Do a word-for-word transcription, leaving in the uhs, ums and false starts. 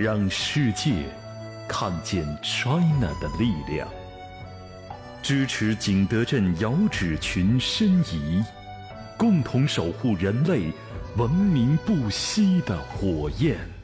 让世界看见 China 的力量，支持景德镇遥指群申遗，共同守护人类文明不息的火焰。